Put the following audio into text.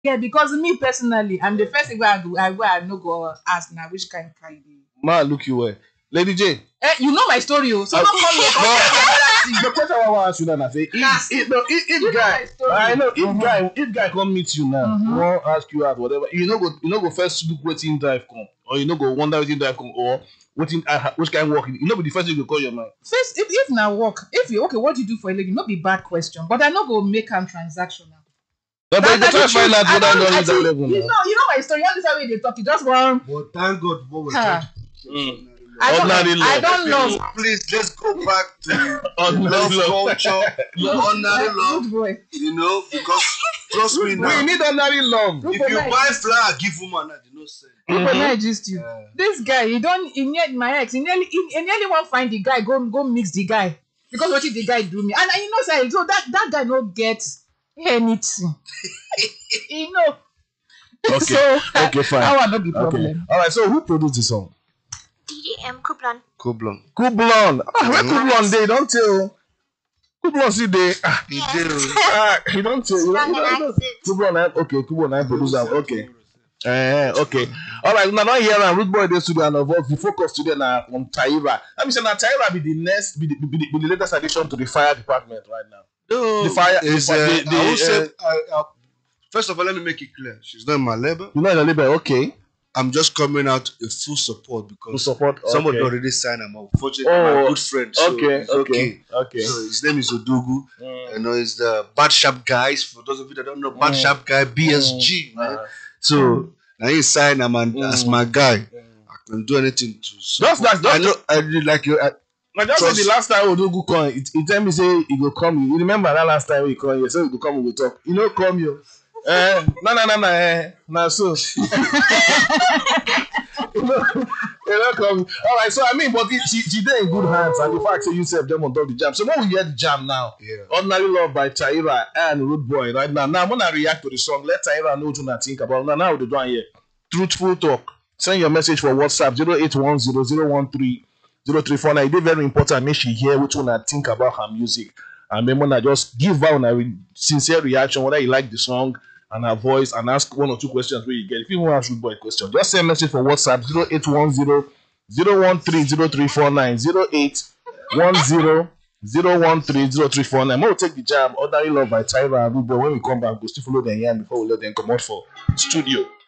Yeah, because me personally, I'm the first thing I no go ask now which kind car you dey. Ma, look you well. Lady J. You know my story, so don't come here. The question I want to ask you now, say, if guy, I know if guy come meet you now, won't ask you out whatever, you know go first look waiting drive come, or you know go wonder waiting drive come, or waiting which kind work, you know be the first thing you go call your mind. First, if now work, if you okay, what do you do for a living? Not be bad question, but I not go make am transactional. But you try to find out whether you reach that level. You know my story. All this way they talk, you just want. But thank God for what we're I don't love. Please, let's go back to love culture, ordinary love. Good boy. You know, because trust me now. We need ordinary love. If you buy flour, give woman that you know say. But I just you. This guy, he nearly my ex. He nearly want find the guy. Go mix the guy because what did the guy do me? And you know, say so that guy no get anything. You know. Okay. So, okay, fine. That will not be problem. Okay. All right. So who produced the song? DDM Kublon. Kublon. Where Kublon dey? Don't tell. Kublon see dey. He don't tell. Kublon, okay. Kublon, producer. Okay. Okay. All right. Now here and Root Boy dey studio and of the focus today now on Taira. I mean, say now Taira be the latest addition to the fire department right now. No, the fire is. I will say. First of all, let me make it clear. She's not in my label. You're not in the label, okay. I'm just coming out a full support because somebody already signed him. Unfortunately, my good friend. So okay. So his name is Odugu. You know, he's the Bad Sharp Guys. For those of you that don't know, Bad Sharp Guy, BSG. So now he signed him and as my guy. I can do anything to support. I know. I really like you. Now just say the last time Odugu come, he tell me say he go come. You remember that last time he come here? So he go come, we go talk. You know, come you. No, so you know, come. All right, so I mean, but she did in good hands, and the fact that you said them on top the jam. So when we hear the jam now, Ordinary Love by Taira and Root Boy right now. Now I'm gonna react to the song. Let Taira know what you think about. Now we do here. Truthful talk. Send your message for WhatsApp 08100130349. It is very important. Make she hear what you think about her music. And then when I just give her a sincere reaction, whether you like the song and her voice, and ask one or two questions where you get. If you want to ask Root Boy a question, just send a message for WhatsApp 0810-013-0349, 0810-013-0349. We'll take the jam, Ordinary Love by Taira and Root Boy. When we come back, we'll still follow them here before we let them come out for studio.